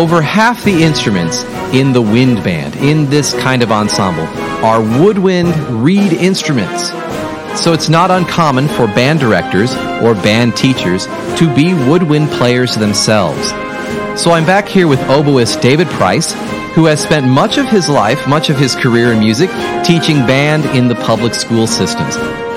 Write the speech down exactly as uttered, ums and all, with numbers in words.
Over half the instruments in the wind band, in this kind of ensemble, are woodwind reed instruments. So it's not uncommon for band directors or band teachers to be woodwind players themselves. So I'm back here with oboist David Price, who has spent much of his life, much of his career in music, teaching band in the public school systems.